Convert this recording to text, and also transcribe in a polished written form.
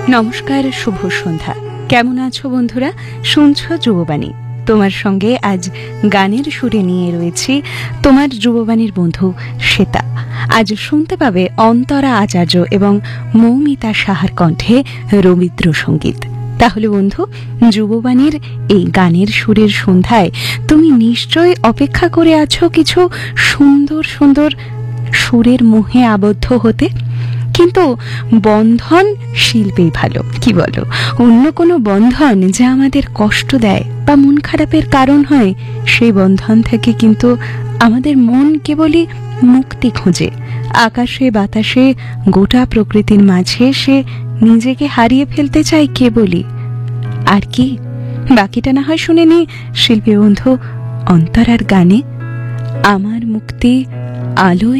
নমস্কার, শুভ সন্ধ্যা। কেমন আছো বন্ধুরা? শুনছো যুববাণী। তোমার সঙ্গে আজ গানের সুরে নিয়ে রয়েছি তোমার যুববাণীর বন্ধু শ্বেতা। আজ শুনতে পাবে অন্তরা আচার্য এবং মৌমিতা সাহার কণ্ঠে রবীন্দ্রসঙ্গীত। তাহলে বন্ধু, যুববাণীর এই গানের সুরের সন্ধ্যায় তুমি নিশ্চয়ই অপেক্ষা করে আছো কিছু সুন্দর সুন্দর সুরের মোহে আবদ্ধ হতে। কিন্তু বন্ধন শিল্পেই ভালো, কি বলো? অন্য কোনো বন্ধন যা আমাদের কষ্ট দেয় বা মন খারাপের কারণ হয়, সেই বন্ধন থেকে কিন্তু আমাদের মন কেবলই মুক্তি খোঁজে। আকাশে বাতাসে গোটা প্রকৃতির মাঝে সে নিজেকে হারিয়ে ফেলতে চায় কেবলই। আর কি, বাকিটা না হয় শুনে নি শিল্পী বন্ধু অন্তরার গানে। আমার মুক্তি আলোয়